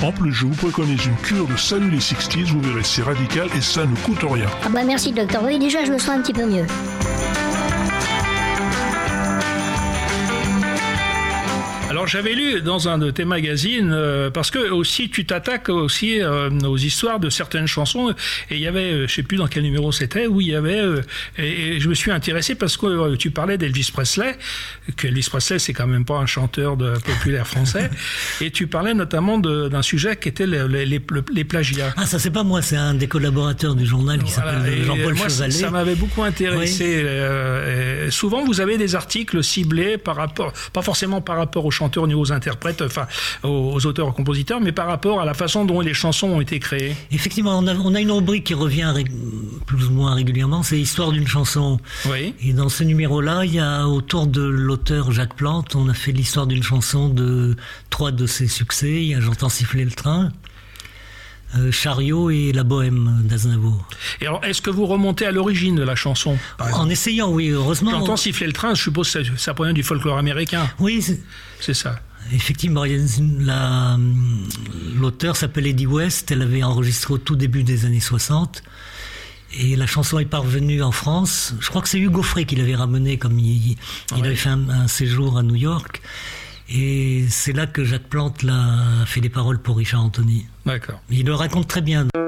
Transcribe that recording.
En plus, je vous préconise une cure de Salut les 60s, vous verrez, c'est radical et ça ne coûte rien. Ah bah merci docteur, oui déjà je me sens un petit peu mieux. Alors j'avais lu dans un de tes magazines, parce que aussi tu t'attaques aussi aux histoires de certaines chansons, et il y avait, je sais plus dans quel numéro c'était, où il y avait, et je me suis intéressé parce que tu parlais d'Elvis Presley, que Elvis Presley c'est quand même pas un chanteur populaire français, et tu parlais notamment d'un sujet qui était les plagiats. Ah ça c'est pas moi, c'est un des collaborateurs du journal qui s'appelle Jean-Paul Chevalet. Ça m'avait beaucoup intéressé. Oui. Souvent vous avez des articles ciblés par rapport, pas forcément par rapport aux chanteurs ni aux interprètes, enfin aux auteurs, aux compositeurs, mais par rapport à la façon dont les chansons ont été créées. Effectivement, on a une rubrique qui revient plus ou moins régulièrement, c'est l'histoire d'une chanson. Oui. Et dans ce numéro-là, il y a autour de l'auteur Jacques Plante, on a fait l'histoire d'une chanson de 3 de ses succès. Il y a J'entends siffler le train, Chariot et La Bohème d'Aznavour. Et alors, est-ce que vous remontez à l'origine de la chanson? En essayant, oui, heureusement. J'entends siffler le train, je suppose que ça provient du folklore américain. Oui, c'est ça. Effectivement, l'auteur s'appelle Eddie West, elle avait enregistré au tout début des années 60. Et la chanson est parvenue en France. Je crois que c'est Hugo Frey qui l'avait ramenée, comme il avait fait un séjour à New York. Et c'est là que Jacques Plante a fait des paroles pour Richard Anthony. D'accord. Il le raconte très bien.